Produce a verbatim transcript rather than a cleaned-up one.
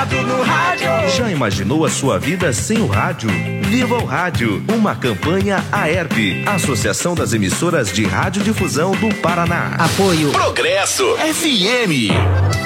ligado no rádio. Já imaginou a sua vida sem o rádio? Viva o Rádio, uma campanha A E R P, Associação das Emissoras de Radiodifusão do Paraná. Apoio Progresso F M.